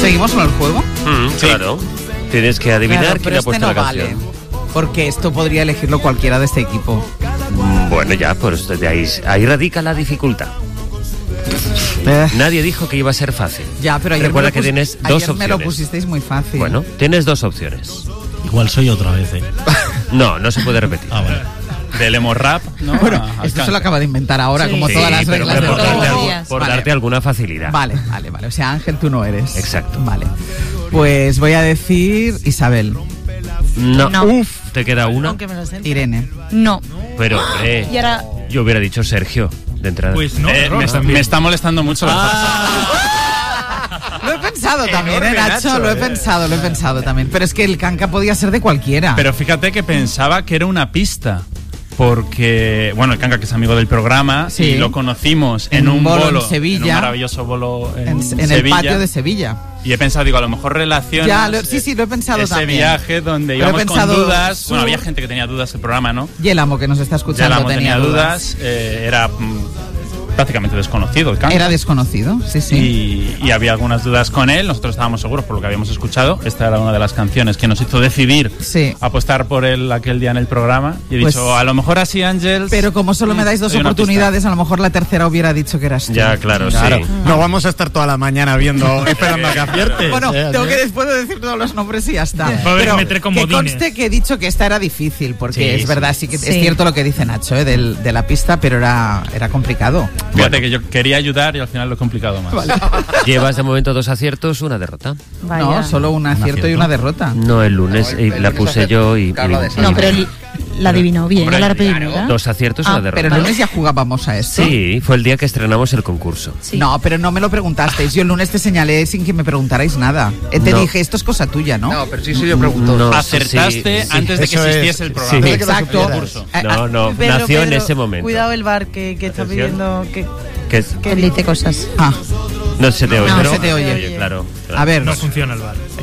¿Seguimos con el juego? Claro. Tienes que adivinar Claro, quién ha puesto no la canción. vale, porque esto podría elegirlo cualquiera de este equipo. Bueno, ya, pues de ahí radica la dificultad. Nadie dijo que iba a ser fácil. Ya, pero ayer Recuerda que tienes dos ayer me lo opciones. pusisteis muy fácil. Bueno, tienes dos opciones. Igual soy otra vez, ¿eh? No se puede repetir. Ah, vale. Del emo rap, ¿no? Bueno, esto se lo acaba de inventar ahora, Sí. como Sí, todas las pero reglas del por todos darte, los juego. días. por Vale. darte alguna facilidad. Vale. O sea, Ángel, tú no eres. Exacto. Vale. Pues voy a decir Isabel. No. Uf, te queda una. Aunque me lo sé. Irene. No. Pero, Y ahora... yo hubiera dicho Sergio de entrada. Pues no, me está molestando mucho Lo he pensado también, Enorme, Nacho. Lo he pensado también. Pero es que el canca podía ser de cualquiera. Pero fíjate que pensaba que era una pista. Porque, bueno, el Canca, que es amigo del programa, Sí. y lo conocimos En en un un bolo bolo en Sevilla. en un maravilloso bolo en el Sevilla. patio de Sevilla. Y he pensado, digo, a lo mejor relaciona Ya, sí, lo he pensado ese también. viaje donde Pero he íbamos con pensado dudas. Bueno, había gente que tenía dudas del programa, ¿no? Y el amo que nos está Ya escuchando la tenía dudas. Era prácticamente desconocido el Canca. Era desconocido, sí. Y había algunas dudas con él. Nosotros estábamos seguros por lo que habíamos escuchado. Esta era una de las canciones que nos hizo decidir apostar por él aquel día en el programa. Y he Pues, dicho, a lo mejor así, Ángels. Pero como solo me dais dos hay una oportunidades, a lo mejor la tercera hubiera dicho que eras tú. Ya, claro, sí. No vamos a estar toda la mañana viendo, esperando a que aciertes. Bueno, tengo que después de decir todos los nombres y ya está. Va a haber Pero que meter que comodines. conste que he dicho que esta era difícil, porque Sí, es sí. verdad, sí que Sí. es cierto lo que dice Nacho, de la pista, pero era complicado. Fíjate que yo quería ayudar y al final lo he complicado más. Llevas de momento 2 aciertos, una derrota. Vaya. No, solo un acierto y una derrota. No, el lunes la puse yo y No, pero la adivinó bien, la primera. 2 aciertos y una derrota. Pero el lunes ya jugábamos a esto. Sí, fue el día que estrenamos el concurso. Sí. No, pero no me lo preguntasteis. Yo el lunes te señalé sin que me preguntarais nada. Te No. dije, esto es cosa tuya, ¿no? No, pero sí yo pregunto. No, Acertaste sí. antes de que Eso es. existiese el programa. Sí. Exacto. Concurso. No, nació en ese momento. Cuidado el bar que está Atención. pidiendo Que Que dice cosas. Ah, no se te oye. No ¿no? se te oye. Claro. a ver. No funciona el bar.